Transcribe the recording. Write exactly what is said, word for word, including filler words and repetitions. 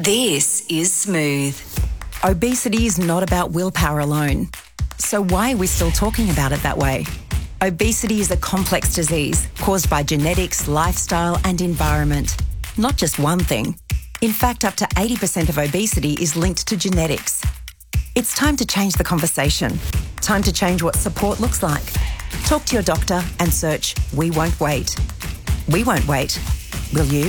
This is Smooth. Obesity is not about willpower alone. So why are we still talking about it that way? Obesity is a complex disease caused by genetics, lifestyle and environment. Not just one thing. In fact, up to eighty percent of obesity is linked to genetics. It's time to change the conversation. Time to change what support looks like. Talk to your doctor and search We Won't Wait. We won't wait. Will you?